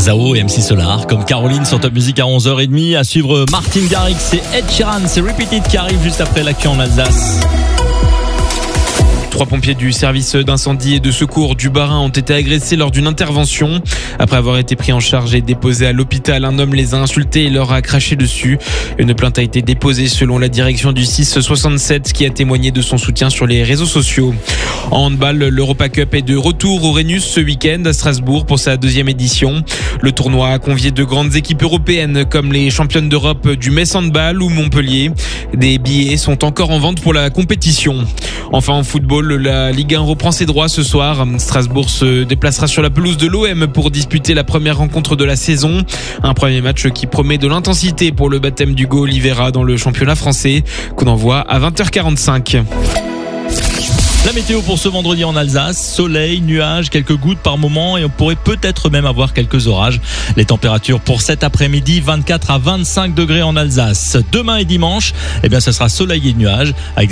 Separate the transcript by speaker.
Speaker 1: Zao et MC Solar, comme Caroline sur Top Music à 11h30. À suivre Martin Garrix et Ed Sheeran, c'est Repeated qui arrive juste après l'actu en Alsace.
Speaker 2: 3 pompiers du service d'incendie et de secours du Bas-Rhin ont été agressés lors d'une intervention. Après avoir été pris en charge et déposés à l'hôpital, un homme les a insultés et leur a craché dessus. Une plainte a été déposée selon la direction du 667 qui a témoigné de son soutien sur les réseaux sociaux. En handball, l'Europa Cup est de retour au Rhenus ce week-end à Strasbourg pour sa 2e édition. Le tournoi a convié de grandes équipes européennes comme les championnes d'Europe du Metz Handball ou Montpellier. Des billets sont encore en vente pour la compétition. Enfin en football, la Ligue 1 reprend ses droits ce soir. Strasbourg se déplacera sur la pelouse de l'OM pour disputer la première rencontre de la saison. Un premier match qui promet de l'intensité pour le baptême d'Hugo Oliveira dans le championnat français, qu'on envoie à 20h45.
Speaker 1: La météo pour ce vendredi en Alsace, soleil, nuages, quelques gouttes par moment et on pourrait peut-être même avoir quelques orages. Les températures pour cet après-midi, 24 à 25 degrés en Alsace. Demain et dimanche, ce sera soleil et nuages avec